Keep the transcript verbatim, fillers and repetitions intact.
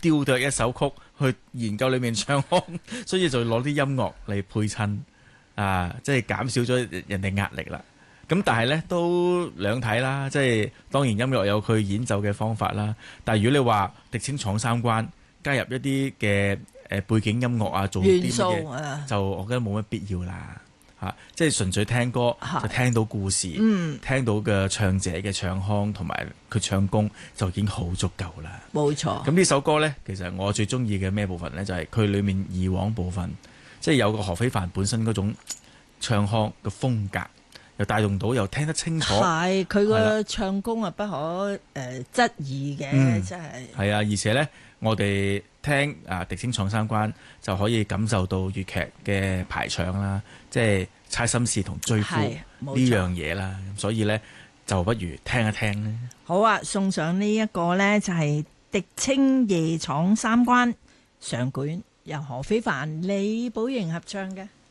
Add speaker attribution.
Speaker 1: 雕琢一首曲去研究裏面唱腔，所以就攞啲音樂嚟配襯啊，即係減少咗人哋壓力啦。咁但係咧都兩睇啦，即係當然音樂有佢演奏嘅方法啦。但係如果你話迪清闖三關加入一啲嘅誒背景音樂啊，做啲
Speaker 2: 元素
Speaker 1: 乜嘢，
Speaker 2: 啊，
Speaker 1: 就我覺得冇乜必要啦。嚇、啊，即係純粹聽歌就聽到故事，
Speaker 2: 嗯，
Speaker 1: 聽到嘅唱者嘅唱腔同埋佢唱功就已經好足夠啦。
Speaker 2: 冇錯。
Speaker 1: 咁呢首歌呢，其實我最中意嘅咩部分呢？就係佢裏面以往部分，即係有個何非凡本身嗰種唱腔嘅風格。又帶動到，又聽得清楚。
Speaker 2: 係佢個唱功啊，不可誒質疑嘅，
Speaker 1: 嗯、
Speaker 2: 真係。
Speaker 1: 係啊，而且咧，我哋聽啊迪清闖三關就可以感受到粵劇嘅排場啦，即係猜心事同追夫呢樣嘢啦。所以咧，就不如聽一聽咧。
Speaker 2: 好啊，送上呢一個咧就係迪清夜闖三關上卷，由何非凡、李寶瑩合唱嘅。